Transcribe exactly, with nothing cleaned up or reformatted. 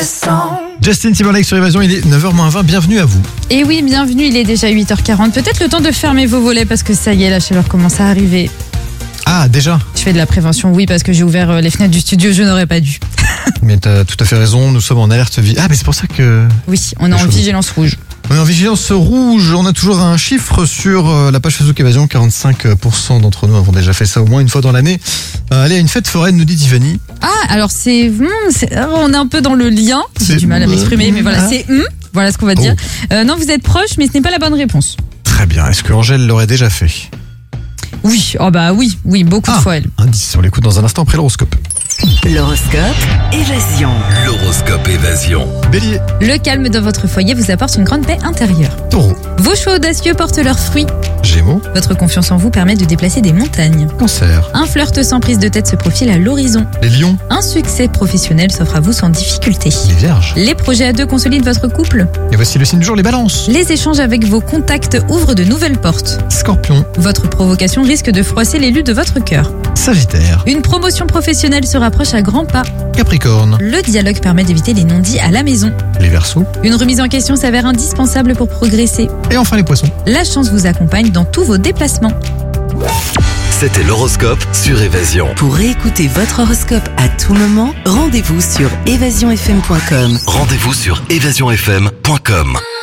Justin Timberlake sur Évasion, il est neuf heures moins vingt, bienvenue à vous. Et oui, bienvenue, il est déjà huit heures quarante. Peut-être le temps de fermer vos volets parce que ça y est, la chaleur commence à arriver. Ah, déjà? Je fais de la prévention, oui, parce que j'ai ouvert les fenêtres du studio, je n'aurais pas dû. Mais t'as tout à fait raison, nous sommes en alerte vie. Ah, mais c'est pour ça que... Oui, on est en vigilance rouge. On est en vigilance rouge, on a toujours un chiffre sur la page Facebook Évasion, quarante-cinq pour cent d'entre nous avons déjà fait ça au moins une fois dans l'année. Euh, aller à une fête foraine, nous dit Tiffany. Ah, alors c'est... Hum, c'est on est un peu dans le lien, j'ai du mal à m'exprimer, mais voilà, c'est... Hum, voilà ce qu'on va Oh. dire. Euh, non, vous êtes proche, mais ce n'est pas la bonne réponse. Très bien, est-ce que Angèle l'aurait déjà fait? Oui, oh bah oui, oui, beaucoup Ah, de fois elle. indice, on l'écoute dans un instant après l'horoscope. L'horoscope Évasion. L'horoscope Évasion. Bélier, Le calme dans votre foyer vous apporte une grande paix intérieure. Taureau, Vos choix audacieux portent leurs fruits. Gémeaux, Votre confiance en vous permet de déplacer des montagnes. Cancer, Un flirt sans prise de tête se profile à l'horizon. les lions, Un succès professionnel s'offre à vous sans difficulté. les vierges. Les projets à deux consolident votre couple. Et voici le signe du jour, les balances. Les échanges avec vos contacts ouvrent de nouvelles portes. Scorpion, Votre provocation risque de froisser l'élu de votre cœur. Sagittaire, Une promotion professionnelle se rapproche à grands pas. Capricorne, Le dialogue permet d'éviter les non-dits à la maison. les Verseaux Une remise en question s'avère indispensable pour progresser. et enfin les poissons. La chance vous accompagne dans tous vos déplacements. C'était l'horoscope sur Évasion. Pour réécouter votre horoscope à tout moment, rendez-vous sur évasion f m point com. Rendez-vous sur évasion f m point com.